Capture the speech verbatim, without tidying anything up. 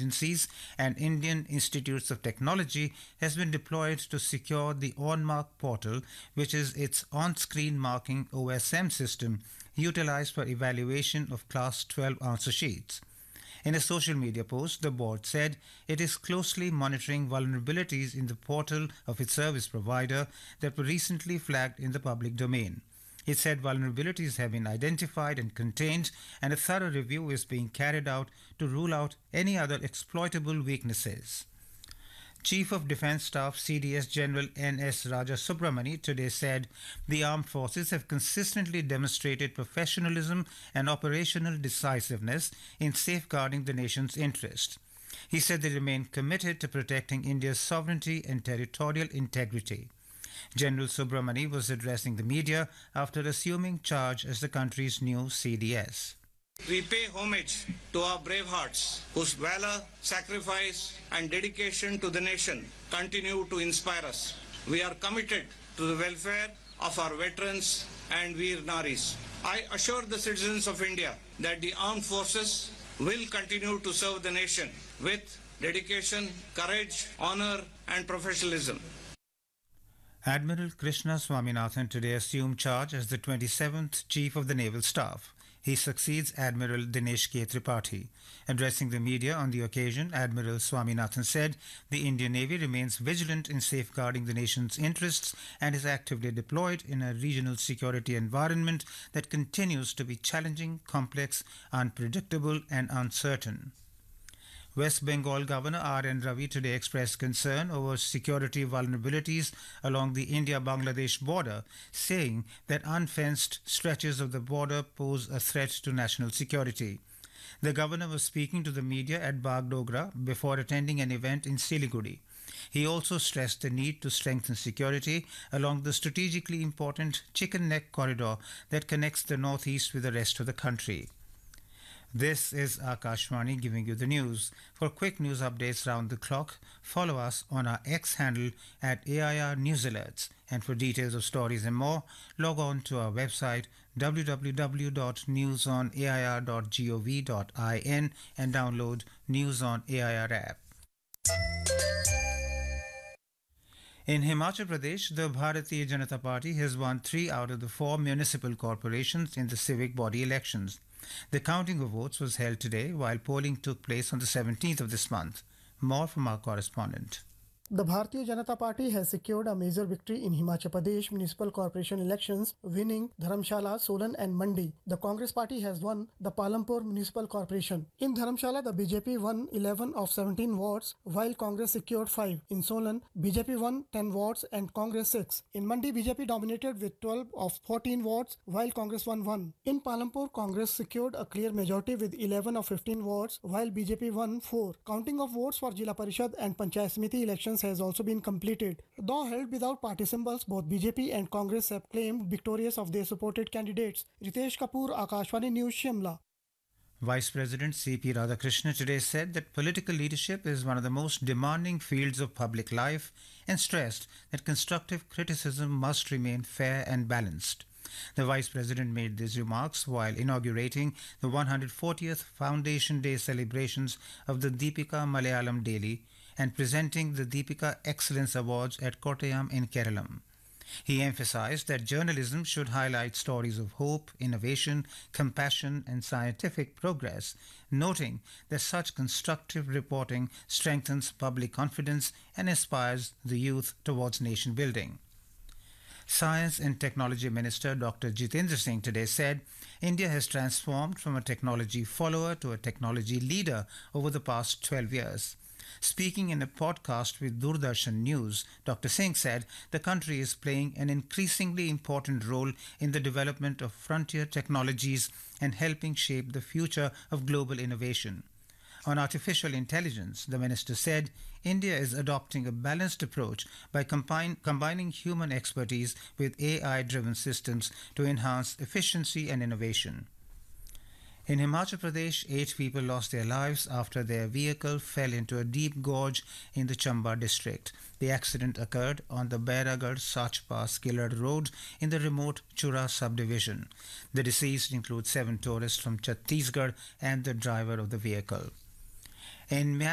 agencies and Indian institutes of technology has been deployed to secure the OnMark portal, which is its on-screen marking O S M system utilized for evaluation of Class twelve answer sheets. In a social media post, the board said it is closely monitoring vulnerabilities in the portal of its service provider that were recently flagged in the public domain. It said vulnerabilities have been identified and contained, and a thorough review is being carried out to rule out any other exploitable weaknesses. Chief of Defence Staff C D S General N S Raja Subramani today said the armed forces have consistently demonstrated professionalism and operational decisiveness in safeguarding the nation's interest. He said they remain committed to protecting India's sovereignty and territorial integrity. General Subramani was addressing the media after assuming charge as the country's new C D S. We pay homage to our brave hearts, whose valor, sacrifice, and dedication to the nation continue to inspire us. We are committed to the welfare of our veterans and Veer Naris. I assure the citizens of India that the armed forces will continue to serve the nation with dedication, courage, honor, and professionalism. Admiral Krishna Swaminathan today assumed charge as the twenty-seventh Chief of the Naval Staff. He succeeds Admiral Dinesh K. Tripathi. Addressing the media on the occasion, Admiral Swaminathan said the Indian Navy remains vigilant in safeguarding the nation's interests and is actively deployed in a regional security environment that continues to be challenging, complex, unpredictable, and uncertain. West Bengal Governor R N Ravi today expressed concern over security vulnerabilities along the India-Bangladesh border, saying that unfenced stretches of the border pose a threat to national security. The governor was speaking to the media at Bagdogra before attending an event in Siliguri. He also stressed the need to strengthen security along the strategically important Chicken Neck corridor that connects the northeast with the rest of the country. This is Akashvani giving you the news. For quick news updates round the clock, follow us on our X handle at A I R News Alerts. And for details of stories and more, log on to our website w w w dot news on a i r dot gov dot in and download News on A I R app. In Himachal Pradesh, the Bharatiya Janata Party has won three out of the four municipal corporations in the civic body elections. The counting of votes was held today, while polling took place on the seventeenth of this month. More from our correspondent. The Bharatiya Janata Party has secured a major victory in Himachal Pradesh municipal corporation elections, winning Dharamshala, Solan and Mandi. The Congress Party has won the Palampur municipal corporation. In Dharamshala, the B J P won eleven of seventeen wards, while Congress secured five. In Solan, B J P won ten wards and Congress six. In Mandi, B J P dominated with twelve of fourteen wards, while Congress won one. In Palampur, Congress secured a clear majority with eleven of fifteen wards, while B J P won four. Counting of votes for Jila Parishad and Panchayat Samiti elections has also been completed. Though held without party symbols, both B J P and Congress have claimed victorious of their supported candidates. Ritesh Kapoor, Akashvani News, Shimla. Vice President C P Radhakrishnan today said that political leadership is one of the most demanding fields of public life and stressed that constructive criticism must remain fair and balanced. The Vice President made these remarks while inaugurating the one hundred fortieth Foundation Day celebrations of the Deepika Malayalam Daily and presenting the Deepika Excellence Awards at Kottayam in Kerala. He emphasized that journalism should highlight stories of hope, innovation, compassion, and scientific progress, noting that such constructive reporting strengthens public confidence and inspires the youth towards nation building. Science and Technology Minister Doctor Jitendra Singh today said India has transformed from a technology follower to a technology leader over the past twelve years. Speaking in a podcast with Doordarshan News, Doctor Singh said the country is playing an increasingly important role in the development of frontier technologies and helping shape the future of global innovation. On artificial intelligence, the minister said India is adopting a balanced approach by combine, combining human expertise with A I-driven systems to enhance efficiency and innovation. In Himachal Pradesh, eight people lost their lives after their vehicle fell into a deep gorge in the Chamba district. The accident occurred on the Bairagarh Sachpa Skillard Road in the remote Chura subdivision. The deceased include seven tourists from Chhattisgarh and the driver of the vehicle. In